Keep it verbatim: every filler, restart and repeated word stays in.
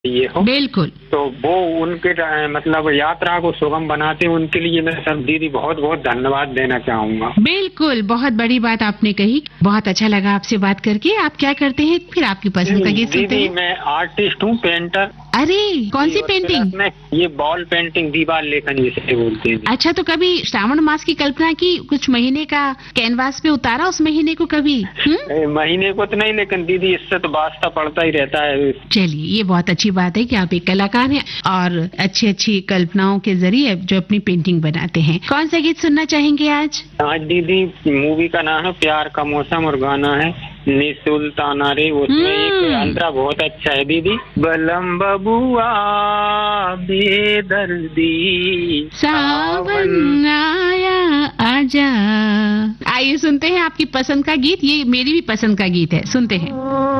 ये हो बिल्कुल। तो वो उनके अ, मतलब यात्रा को सुगम बनाते हैं, उनके लिए मैं सब दीदी बहुत बहुत धन्यवाद देना चाहूंगा। बिल्कुल, बहुत बड़ी बात आपने कही। बहुत अच्छा लगा आपसे बात करके। आप क्या करते हैं फिर? आपकी पसंद का गीत सुनते दीदी हैं? मैं आर्टिस्ट हूँ, पेंटर। अरे कौन सी और पेंटिंग? प्लस में ये बॉल पेंटिंग, दीवार लेखन जिसे बोलते हैं। अच्छा, तो कभी श्रावण मास की कल्पना की, कुछ महीने का कैनवास पे उतारा उस महीने को कभी? हुँ? ए, महीने को तो नहीं, लेकिन दीदी इससे तो वास्ता पड़ता ही रहता है। चलिए, ये बहुत अच्छी बात है कि आप एक कलाकार हैं और अच्छी अच्छी कल्पनाओं के जरिए जो अपनी पेंटिंग बनाते हैं। कौन सा गीत सुनना चाहेंगे आज? आज दीदी मूवी का नाम है प्यार का मौसम और गाना है नी सुल्ताना रे। उसमें एक हम्म। अंतरा बहुत अच्छा है दीदी। बलम बबुआ बेदर्दी सावन आया आजा। आइए सुनते हैं आपकी पसंद का गीत। ये मेरी भी पसंद का गीत है, सुनते हैं।